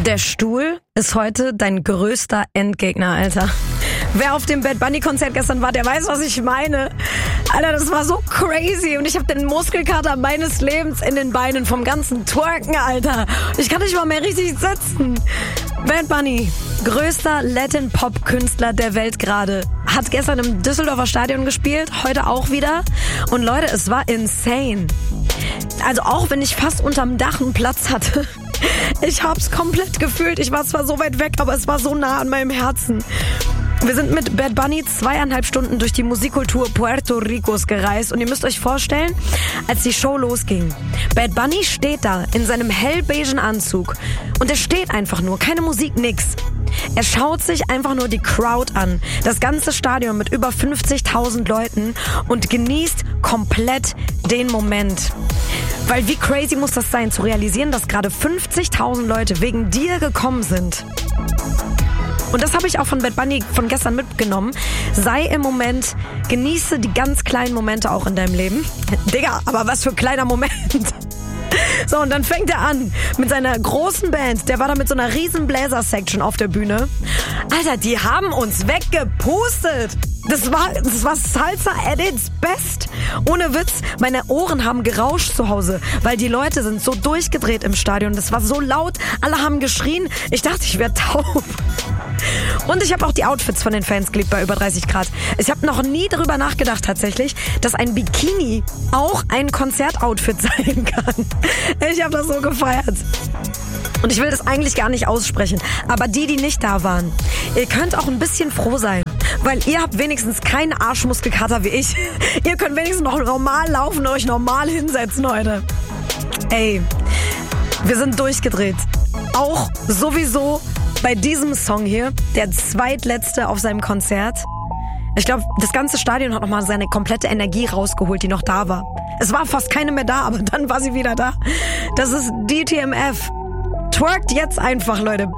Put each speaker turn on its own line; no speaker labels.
Der Stuhl ist heute dein größter Endgegner, Alter. Wer auf dem Bad Bunny Konzert gestern war, der weiß, was ich meine. Alter, das war so crazy und ich habe den Muskelkater meines Lebens in den Beinen vom ganzen Twerken, Alter. Ich kann nicht mal mehr richtig sitzen. Bad Bunny, größter Latin-Pop-Künstler der Welt gerade, hat gestern im Düsseldorfer Stadion gespielt, heute auch wieder. Und Leute, es war insane. Also auch wenn ich fast unterm Dach einen Platz hatte. Ich hab's komplett gefühlt. Ich war zwar so weit weg, aber es war so nah an meinem Herzen. Wir sind mit Bad Bunny 2,5 Stunden durch die Musikkultur Puerto Ricos gereist und ihr müsst euch vorstellen, als die Show losging. Bad Bunny steht da in seinem hellbeigen Anzug und er steht einfach nur, keine Musik, nix. Er schaut sich einfach nur die Crowd an, das ganze Stadion mit über 50.000 Leuten und genießt komplett den Moment. Weil wie crazy muss das sein, zu realisieren, dass gerade 50.000 Leute wegen dir gekommen sind. Und das habe ich auch von Bad Bunny von gestern mitgenommen. Sei im Moment, genieße die ganz kleinen Momente auch in deinem Leben. Digga, aber was für ein kleiner Moment. So, und dann fängt er an mit seiner großen Band. Der war da mit so einer riesen Bläser-Section auf der Bühne. Alter, die haben uns weggepustet. Das war Salsa at its best. Ohne Witz, meine Ohren haben gerauscht zu Hause, weil die Leute sind so durchgedreht im Stadion. Das war so laut, alle haben geschrien. Ich dachte, ich wäre taub. Und ich habe auch die Outfits von den Fans geliebt bei über 30 Grad. Ich habe noch nie darüber nachgedacht tatsächlich, dass ein Bikini auch ein Konzertoutfit sein kann. Ich habe das so gefeiert. Und ich will das eigentlich gar nicht aussprechen. Aber die nicht da waren, ihr könnt auch ein bisschen froh sein. Weil ihr habt wenigstens keinen Arschmuskelkater wie ich. Ihr könnt wenigstens noch normal laufen und euch normal hinsetzen heute. Ey, wir sind durchgedreht. Auch sowieso bei diesem Song hier, der zweitletzte auf seinem Konzert. Ich glaube, das ganze Stadion hat nochmal seine komplette Energie rausgeholt, die noch da war. Es war fast keine mehr da, aber dann war sie wieder da. Das ist DTMF. Twerkt jetzt einfach, Leute.